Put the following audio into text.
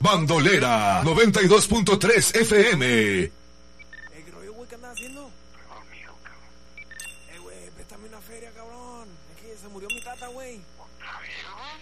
Bandolera 92.3 FM. ¿Qué rollo, güey? ¿Qué andas haciendo? Dormido, cabrón. Güey, préstame una feria, cabrón. Es que se murió mi tata, güey. ¿Otra vez, güey?